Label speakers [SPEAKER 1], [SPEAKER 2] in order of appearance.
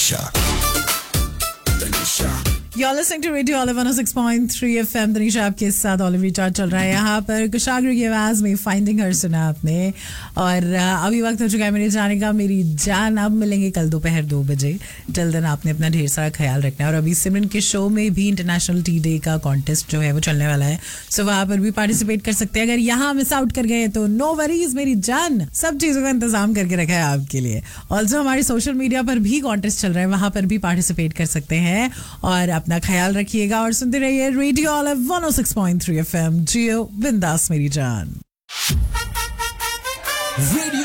[SPEAKER 1] Tanisha.
[SPEAKER 2] You're listening to Radio Olive 106.3 FM. Tanisha आपके साथ olive recharge चल रहा है यहाँ पर. कुशाग्र की आवाज में फाइंडिंग हर सुना आपने. और अभी वक्त हो चुका है मेरे जाने का. मेरी जान अब मिलेंगे कल दोपहर 2 बजे. टिल देन आपने अपना ढेर सारा ख्याल रखना है. और अभी सिमरन के शो में भी इंटरनेशनल टी डे का कॉन्टेस्ट जो है वो चलने वाला है. सो वहाँ पर भी पार्टिसिपेट कर सकते हैं. अगर यहाँ मिस आउट कर गए तो नो वरीज मेरी जान. सब चीज़ों का इंतजाम करके रखा है आपके लिए. ऑल्सो हमारे सोशल मीडिया पर भी कॉन्टेस्ट चल रहा है. वहाँ पर भी पार्टिसिपेट कर सकते हैं. और अपना ख्याल रखिएगा और सुनते रहिए रेडियो ऑलिव 106.3 FM. जियो बिंदास मेरी जान.
[SPEAKER 1] Radio